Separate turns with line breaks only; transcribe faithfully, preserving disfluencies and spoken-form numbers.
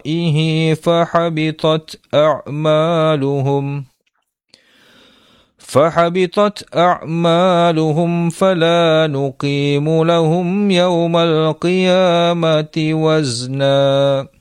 ورائه فحبطت أعمالهم فحبطت أعمالهم فلا نقيم لهم يوم القيامة وزنا